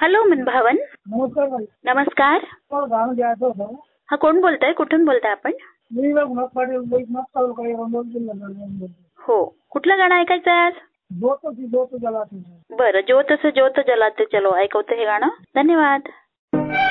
Hello भावन. नमस्कार ताई. नमस्कार. मला गाणं द्यायचं होतं. हा, कोण बोलताय? कुठून बोलताय आपण? मी रघुनाथ पाटील वैजनाथ तालुका यवतमाळ जिल्हा. हो, कुठलं गाणं ऐकायचं आहे आज? ज्योत जलाते. बरं, ज्योत से ज्योत जलाते चलो ऐकवते हे गाणं. धन्यवाद.